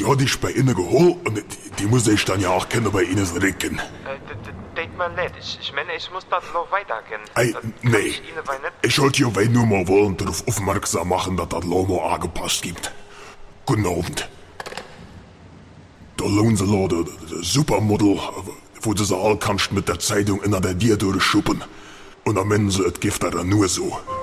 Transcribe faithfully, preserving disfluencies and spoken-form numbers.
ja dich bei Ihnen geholt und die, die muss ich dann ja auch kennen bei Ihnen recken. Äh, das mir leid. Ich, ich meine, ich muss das noch weitergehen. Ey, nee. Ich, ich wollte ja weil nur mal wollen darauf aufmerksam machen, dass das Lomo angepasst gibt. Guten Abend. Da lohnt sie da, der Supermodel, wo du sie all kannst mit der Zeitung in der Dir durchschuppen. Und am Ende so, es gibt da nur so.